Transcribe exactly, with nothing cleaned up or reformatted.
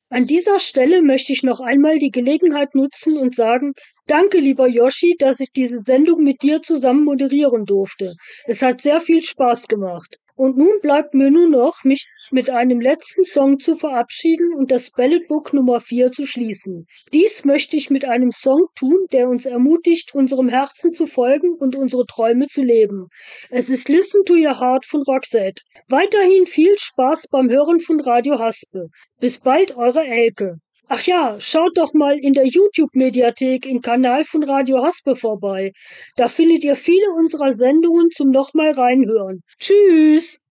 An dieser Stelle möchte ich noch einmal die Gelegenheit nutzen und sagen, danke lieber Yoshi, dass ich diese Sendung mit dir zusammen moderieren durfte. Es hat sehr viel Spaß gemacht. Und nun bleibt mir nur noch, mich mit einem letzten Song zu verabschieden und das Ballad Book Nummer vier zu schließen. Dies möchte ich mit einem Song tun, der uns ermutigt, unserem Herzen zu folgen und unsere Träume zu leben. Es ist Listen to Your Heart von Roxette. Weiterhin viel Spaß beim Hören von Radio Haspe. Bis bald, eure Elke. Ach ja, schaut doch mal in der YouTube-Mediathek im Kanal von Radio Haspe vorbei. Da findet ihr viele unserer Sendungen zum nochmal reinhören. Tschüss!